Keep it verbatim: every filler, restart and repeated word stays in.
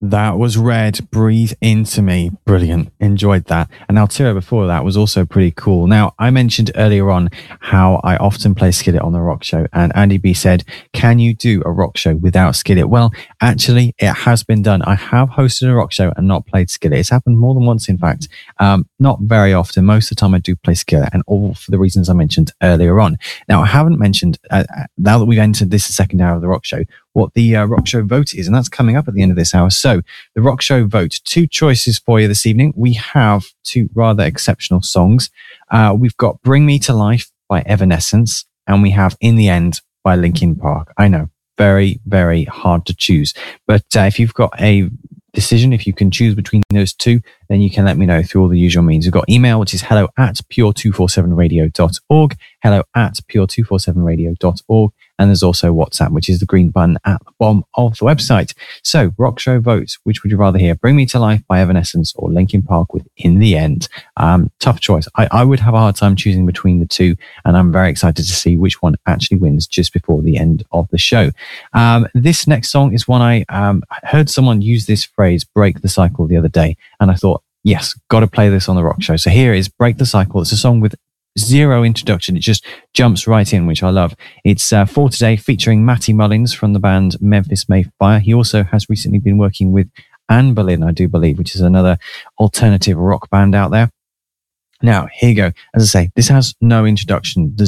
That was Red, Breathe Into Me. Brilliant. Enjoyed that. And Altira before that was also pretty cool. Now, I mentioned earlier on how I often play Skillet on the rock show, and Andy B said, can you do a rock show without Skillet? Well, actually, it has been done. I have hosted a rock show and not played Skillet. It's happened more than once, in fact. Um, not very often. Most of the time I do play Skillet, and all for the reasons I mentioned earlier on. Now, I haven't mentioned, uh, now that we've entered this second hour of the rock show, what the uh, Rock Show vote is, and that's coming up at the end of this hour. So the Rock Show vote, two choices for you this evening. We have two rather exceptional songs. Uh, we've got Bring Me to Life by Evanescence, and we have In the End by Linkin Park. I know, very, very hard to choose. But uh, if you've got a decision, if you can choose between those two, then you can let me know through all the usual means. We've got email, which is hello at pure two forty-seven radio dot org, hello at pure two forty-seven radio dot org, and there's also WhatsApp, which is the green button at the bottom of the website. So, Rock Show votes, which would you rather hear? Bring Me to Life by Evanescence or Linkin Park with In the End? Um, tough choice. I, I would have a hard time choosing between the two, and I'm very excited to see which one actually wins just before the end of the show. Um, this next song is one I um, heard someone use this phrase, break the cycle, the other day, and I thought, yes, got to play this on the Rock Show. So here is Break the Cycle. It's a song with zero introduction. It just jumps right in, which I love. It's uh, for today, featuring Matty Mullins from the band Memphis Mayfire. He also has recently been working with Anne Boleyn, I do believe, which is another alternative rock band out there. Now, here you go. As I say, this has no introduction. There's